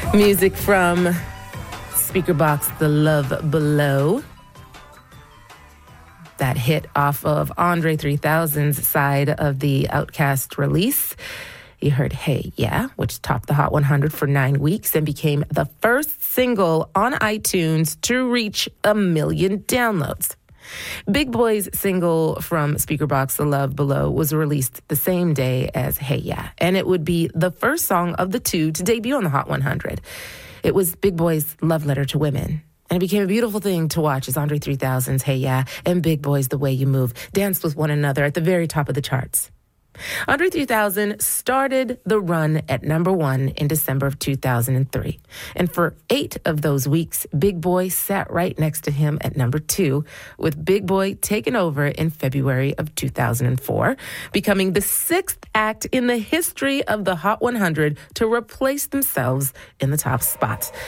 Music from Speakerboxxx, The Love Below. That hit off of Andre 3000's side of the Outkast release. You heard Hey Yeah, which topped the Hot 100 for 9 weeks and became the first single on iTunes to reach 1 million downloads. Big Boi's single from Speakerboxxx, The Love Below, was released the same day as Hey Yeah, and it would be the first song of the two to debut on the Hot 100. It was Big Boi's love letter to women. And it became a beautiful thing to watch as Andre 3000's Hey Yeah and Big Boi's The Way You Move danced with one another at the very top of the charts. Andre 3000 started the run at number 1 in December of 2003. And for 8 of those weeks, Big Boi sat right next to him at number 2, with Big Boi taking over in February of 2004, becoming the 6th act in the history of the Hot 100 to replace themselves in the top spots.